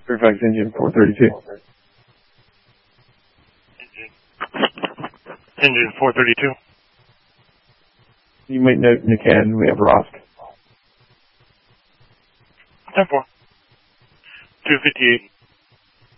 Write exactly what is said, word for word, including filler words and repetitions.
Fairfax engine four thirty-two. Engine four thirty-two. You might note in the can we have Rosk. ten four. two fifty-eight.